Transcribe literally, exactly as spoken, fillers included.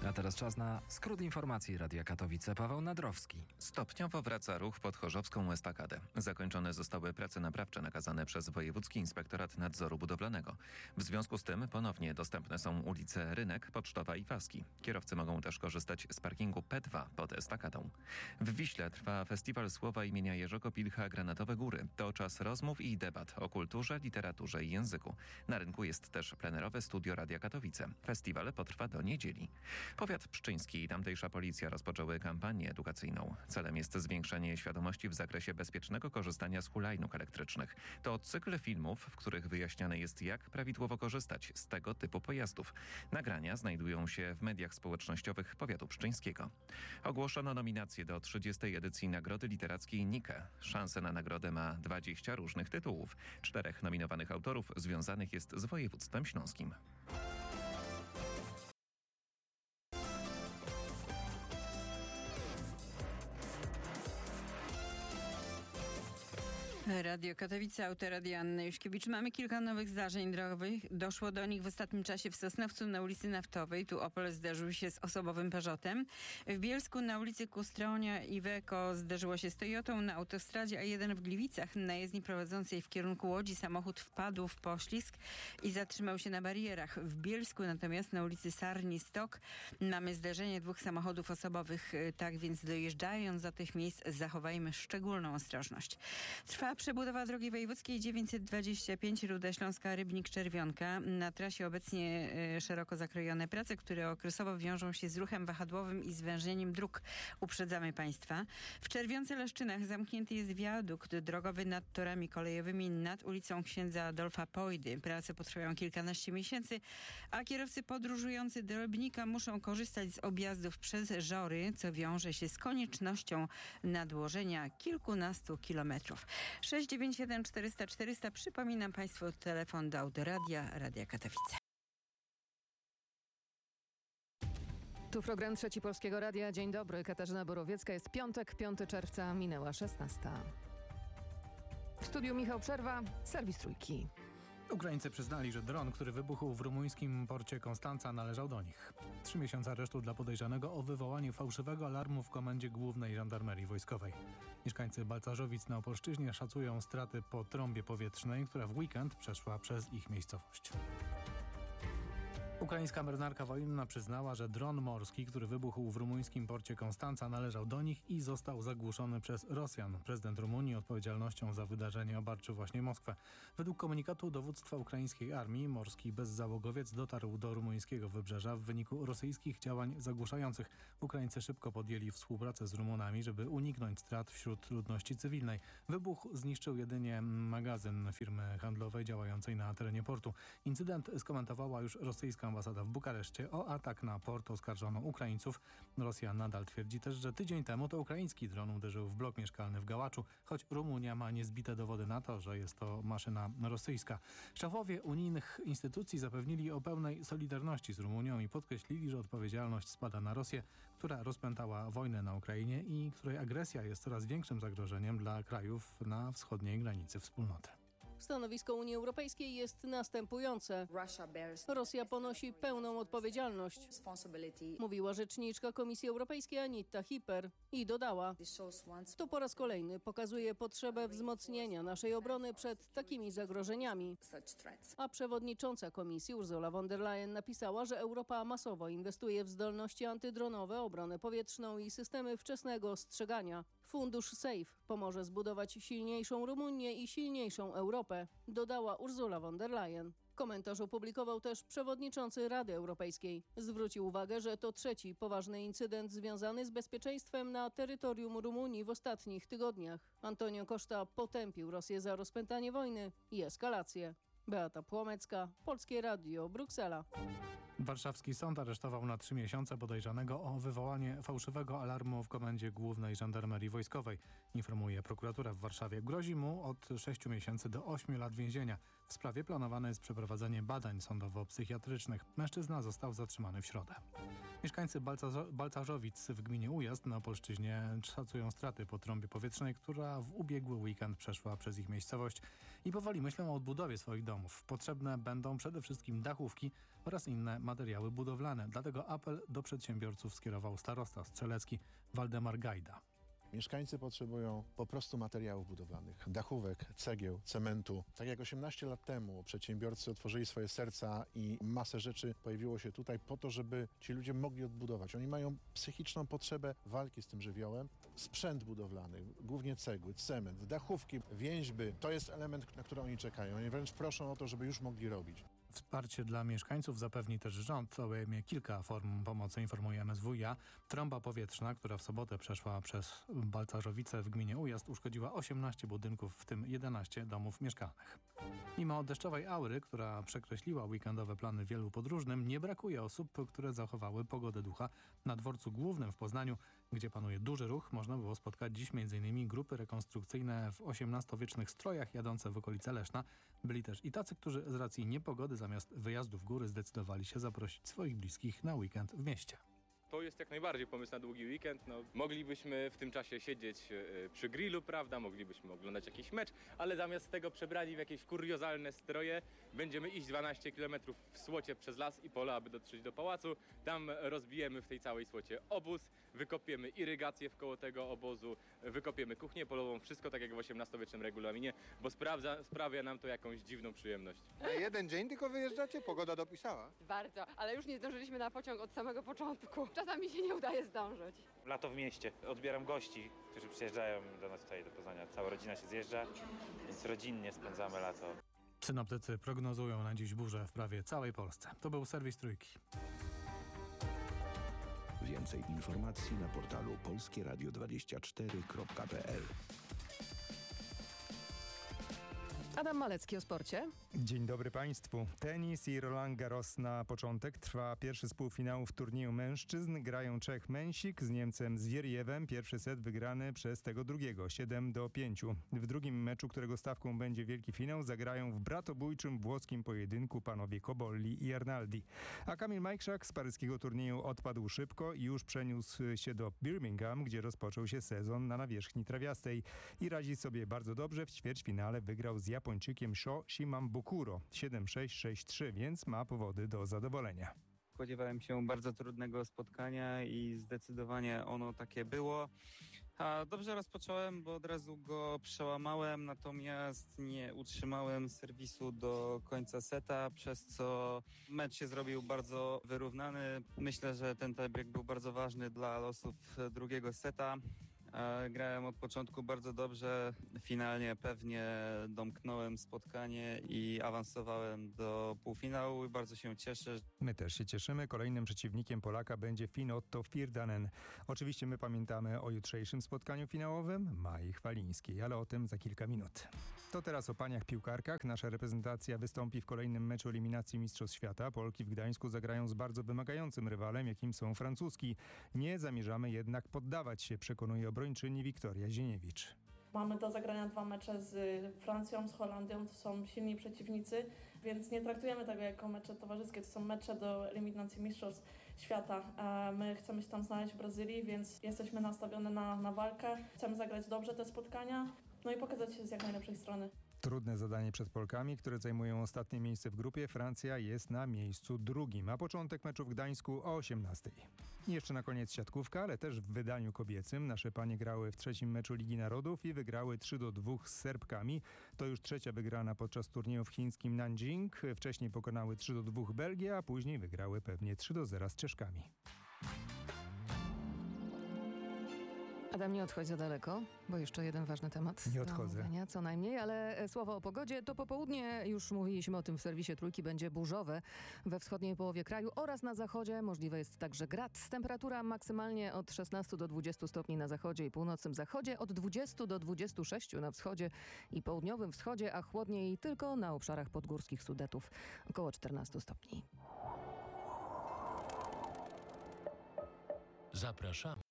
A teraz czas na skrót informacji Radia Katowice. Paweł Nadrowski. Stopniowo wraca ruch pod Chorzowską Estakadę. Zakończone zostały prace naprawcze nakazane przez Wojewódzki Inspektorat Nadzoru Budowlanego. W związku z tym ponownie dostępne są ulice Rynek, Pocztowa i Waski. Kierowcy mogą też korzystać z parkingu P dwa pod estakadą. W Wiśle trwa festiwal słowa imienia Jerzego Pilcha Granatowe Góry. To czas rozmów i debat o kulturze, literaturze i języku. Na rynku jest też plenerowe studio Radia Katowice. Festiwal potrwa do niedzieli. Powiat pszczyński i tamtejsza policja rozpoczęły kampanię edukacyjną. Celem jest zwiększenie świadomości w zakresie bezpiecznego korzystania z hulajnóg elektrycznych. To cykl filmów, w których wyjaśniane jest, jak prawidłowo korzystać z tego typu pojazdów. Nagrania znajdują się w mediach społecznościowych powiatu pszczyńskiego. Ogłoszono nominacje do trzydziestej edycji Nagrody Literackiej Nike. Szansę na nagrodę ma dwadzieścia różnych tytułów. Czterech nominowanych autorów związanych jest z województwem śląskim. Radio Katowice, Autoradio Anna Juśkiewicz. Mamy kilka nowych zdarzeń drogowych. Doszło do nich w ostatnim czasie w Sosnowcu na ulicy Naftowej. Tu Opel zderzył się z osobowym Peugeotem. W Bielsku na ulicy Kustronia Iveco zderzyło się z Toyotą. Na autostradzie A jeden w Gliwicach na jezdni prowadzącej w kierunku Łodzi samochód wpadł w poślizg i zatrzymał się na barierach. W Bielsku natomiast na ulicy Sarni Stok mamy zderzenie dwóch samochodów osobowych. Tak więc dojeżdżając do tych miejsc zachowajmy szczególną ostrożność. Trwa przebudowa drogi wojewódzkiej dziewięćset dwadzieścia pięć Ruda Śląska Rybnik-Czerwionka. Na trasie obecnie y, szeroko zakrojone prace, które okresowo wiążą się z ruchem wahadłowym i zwężeniem dróg. Uprzedzamy Państwa. W Czerwionce-Leszczynach zamknięty jest wiadukt drogowy nad torami kolejowymi nad ulicą księdza Adolfa Pojdy. Prace potrwają kilkanaście miesięcy, a kierowcy podróżujący do Rybnika muszą korzystać z objazdów przez Żory, co wiąże się z koniecznością nadłożenia kilkunastu kilometrów. sześć dziewięć jeden czterysta czterysta. Przypominam Państwu telefon do Autoradia Radia Katowice. Tu program Trzeci Polskiego Radia. Dzień dobry, Katarzyna Borowiecka. Jest piątek, piątego czerwca, minęła szesnasta. W studiu Michał Przerwa, serwis Trójki. Ukraińcy przyznali, że dron, który wybuchł w rumuńskim porcie Konstanca, należał do nich. Trzy miesiące aresztu dla podejrzanego o wywołanie fałszywego alarmu w Komendzie Głównej Żandarmerii Wojskowej. Mieszkańcy Balcarzowic na Opolszczyźnie szacują straty po trąbie powietrznej, która w weekend przeszła przez ich miejscowość. Ukraińska marynarka wojenna przyznała, że dron morski, który wybuchł w rumuńskim porcie Konstanca, należał do nich i został zagłuszony przez Rosjan. Prezydent Rumunii odpowiedzialnością za wydarzenie obarczył właśnie Moskwę. Według komunikatu dowództwa ukraińskiej armii morski bezzałogowiec dotarł do rumuńskiego wybrzeża w wyniku rosyjskich działań zagłuszających. Ukraińcy szybko podjęli współpracę z Rumunami, żeby uniknąć strat wśród ludności cywilnej. Wybuch zniszczył jedynie magazyn firmy handlowej działającej na terenie portu. Incydent skomentowała już rosyjska ambasada w Bukareszcie. O atak na port oskarżono Ukraińców. Rosja nadal twierdzi też, że tydzień temu to ukraiński dron uderzył w blok mieszkalny w Gałaczu, choć Rumunia ma niezbite dowody na to, że jest to maszyna rosyjska. Szefowie unijnych instytucji zapewnili o pełnej solidarności z Rumunią i podkreślili, że odpowiedzialność spada na Rosję, która rozpętała wojnę na Ukrainie i której agresja jest coraz większym zagrożeniem dla krajów na wschodniej granicy wspólnoty. Stanowisko Unii Europejskiej jest następujące. Rosja ponosi pełną odpowiedzialność, mówiła rzeczniczka Komisji Europejskiej Anita Hiper i dodała: to po raz kolejny pokazuje potrzebę wzmocnienia naszej obrony przed takimi zagrożeniami. A przewodnicząca Komisji Ursula von der Leyen napisała, że Europa masowo inwestuje w zdolności antydronowe, obronę powietrzną i systemy wczesnego ostrzegania. Fundusz SAFE pomoże zbudować silniejszą Rumunię i silniejszą Europę, dodała Ursula von der Leyen. Komentarz opublikował też przewodniczący Rady Europejskiej. Zwrócił uwagę, że to trzeci poważny incydent związany z bezpieczeństwem na terytorium Rumunii w ostatnich tygodniach. Antonio Costa potępił Rosję za rozpętanie wojny i eskalację. Beata Płomecka, Polskie Radio, Bruksela. Warszawski sąd aresztował na trzy miesiące podejrzanego o wywołanie fałszywego alarmu w Komendzie Głównej Żandarmerii Wojskowej. Informuje prokuratura w Warszawie. Grozi mu od sześciu miesięcy do ośmiu lat więzienia. W sprawie planowane jest przeprowadzenie badań sądowo-psychiatrycznych. Mężczyzna został zatrzymany w środę. Mieszkańcy Balcarzo- Balcarzowic w gminie Ujazd na Opolszczyźnie szacują straty po trąbie powietrznej, która w ubiegły weekend przeszła przez ich miejscowość i powoli myślą o odbudowie swoich domów. Potrzebne będą przede wszystkim dachówki oraz inne materiały budowlane. Dlatego apel do przedsiębiorców skierował starosta strzelecki Waldemar Gajda. Mieszkańcy potrzebują po prostu materiałów budowlanych, dachówek, cegieł, cementu. Tak jak osiemnaście lat temu przedsiębiorcy otworzyli swoje serca i masę rzeczy pojawiło się tutaj po to, żeby ci ludzie mogli odbudować. Oni mają psychiczną potrzebę walki z tym żywiołem. Sprzęt budowlany, głównie cegły, cement, dachówki, więźby, to jest element, na który oni czekają. Oni wręcz proszą o to, żeby już mogli robić. Wsparcie dla mieszkańców zapewni też rząd. Obejmie kilka form pomocy, informuje M S W iA. Trąba powietrzna, która w sobotę przeszła przez Balcarzowice w gminie Ujazd, uszkodziła osiemnaście budynków, w tym jedenaście domów mieszkalnych. Mimo deszczowej aury, która przekreśliła weekendowe plany wielu podróżnym, nie brakuje osób, które zachowały pogodę ducha. Na dworcu głównym w Poznaniu, gdzie panuje duży ruch, można było spotkać dziś między innymi grupy rekonstrukcyjne w osiemnastowiecznych strojach jadące w okolice Leszna. Byli też i tacy, którzy z racji niepogody zamiast wyjazdu w góry zdecydowali się zaprosić swoich bliskich na weekend w mieście. To jest jak najbardziej pomysł na długi weekend. No, moglibyśmy w tym czasie siedzieć e, przy grillu, prawda? Moglibyśmy oglądać jakiś mecz, ale zamiast tego przebrani w jakieś kuriozalne stroje będziemy iść dwanaście kilometrów w słocie przez las i pola, aby dotrzeć do pałacu. Tam rozbijemy w tej całej słocie obóz, wykopiemy irygację wkoło tego obozu, wykopiemy kuchnię polową, wszystko tak jak w osiemnastowiecznym regulaminie, bo sprawdza, sprawia nam to jakąś dziwną przyjemność. Na jeden dzień tylko wyjeżdżacie? Pogoda dopisała. Bardzo, ale już nie zdążyliśmy na pociąg od samego początku. Czasami się nie udaje zdążyć. Lato w mieście. Odbieram gości, którzy przyjeżdżają do nas tutaj do Poznania. Cała rodzina się zjeżdża, więc rodzinnie spędzamy lato. Synoptycy prognozują na dziś burzę w prawie całej Polsce. To był serwis Trójki. Więcej informacji na portalu polskie radio dwadzieścia cztery kropka p l. Adam Malecki o sporcie. Dzień dobry Państwu. Tenis i Roland Garros na początek. Trwa pierwszy z półfinałów turnieju mężczyzn. Grają Czech Mensik z Niemcem Zwierjewem. Pierwszy set wygrany przez tego drugiego, siedem do pięciu. W drugim meczu, którego stawką będzie wielki finał, zagrają w bratobójczym włoskim pojedynku panowie Cobolli i Arnaldi. A Kamil Majchrzak z paryskiego turnieju odpadł szybko i już przeniósł się do Birmingham, gdzie rozpoczął się sezon na nawierzchni trawiastej. I radzi sobie bardzo dobrze. W ćwierćfinale wygrał z Japończykiem Sho Shimambukuro siedem sześć, sześć trzy, więc ma powody do zadowolenia. Spodziewałem się bardzo trudnego spotkania i zdecydowanie ono takie było. A dobrze rozpocząłem, bo od razu go przełamałem, natomiast nie utrzymałem serwisu do końca seta, przez co mecz się zrobił bardzo wyrównany. Myślę, że ten tiebreak był bardzo ważny dla losów drugiego seta. Grałem od początku bardzo dobrze, finalnie pewnie domknąłem spotkanie i awansowałem do półfinału i bardzo się cieszę. My też się cieszymy. Kolejnym przeciwnikiem Polaka będzie Finn Otto Firdanen. Oczywiście my pamiętamy o jutrzejszym spotkaniu finałowym Mai Chwalińskiej, ale o tym za kilka minut. To teraz o paniach piłkarkach. Nasza reprezentacja wystąpi w kolejnym meczu eliminacji Mistrzostw Świata. Polki w Gdańsku zagrają z bardzo wymagającym rywalem, jakim są francuski. Nie zamierzamy jednak poddawać się, przekonuje obrończyni Wiktoria Zieniewicz. Mamy do zagrania dwa mecze z Francją, z Holandią, to są silni przeciwnicy, więc nie traktujemy tego jako mecze towarzyskie, to są mecze do eliminacji Mistrzostw Świata. My chcemy się tam znaleźć w Brazylii, więc jesteśmy nastawione na, na walkę, chcemy zagrać dobrze te spotkania, no i pokazać się z jak najlepszej strony. Trudne zadanie przed Polkami, które zajmują ostatnie miejsce w grupie. Francja jest na miejscu drugim, a początek meczu w Gdańsku o osiemnastej. I jeszcze na koniec siatkówka, ale też w wydaniu kobiecym. Nasze panie grały w trzecim meczu Ligi Narodów i wygrały trzy do dwóch z Serbkami. To już trzecia wygrana podczas turnieju w chińskim Nanjing. Wcześniej pokonały trzy do dwóch Belgię, a później wygrały pewnie trzy do zera z Czeszkami. Adam, nie odchodź za daleko, bo jeszcze jeden ważny temat. Nie odchodzę. Omówienia, co najmniej, ale słowo o pogodzie. To po południe, już mówiliśmy o tym w serwisie Trójki, będzie burzowe we wschodniej połowie kraju oraz na zachodzie. Możliwe jest także grad. Temperatura maksymalnie od szesnastu do dwudziestu stopni na zachodzie i północnym zachodzie, od dwudziestu do dwudziestu sześciu na wschodzie i południowym wschodzie, a chłodniej tylko na obszarach podgórskich Sudetów, około czternastu stopni. Zapraszamy.